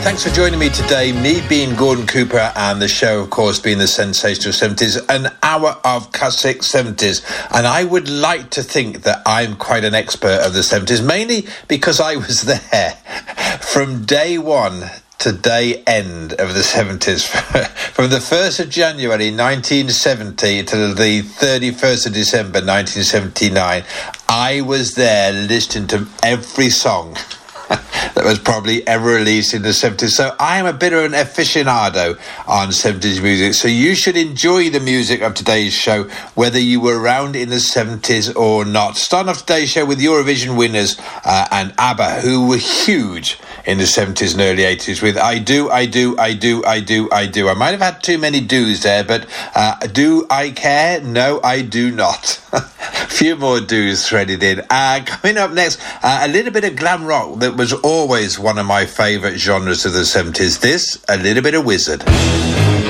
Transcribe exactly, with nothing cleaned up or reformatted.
thanks for joining me today. Me being Gordon Cooper and the show, of course, being the Sensational seventies, an hour of classic seventies. And I would like to think that I'm quite an expert of the seventies, mainly because I was there from day one to day end of the seventies, from the first of January nineteen seventy to the thirty-first of December nineteen seventy-nine. I was there listening to every song that was probably ever released in the seventies. So I am a bit of an aficionado on seventies music. So you should enjoy the music of today's show, whether you were around in the seventies or not. Starting off today's show with Eurovision winners uh, and ABBA, who were huge in the seventies and early eighties with I Do, I Do, I Do, I Do, I Do. I might have had too many do's there, but uh, do I care? No, I do not. A few more do's threaded in. Uh, coming up next, uh, a little bit of glam rock that was always one of my favourite genres of the seventies. This, a little bit of Wizard.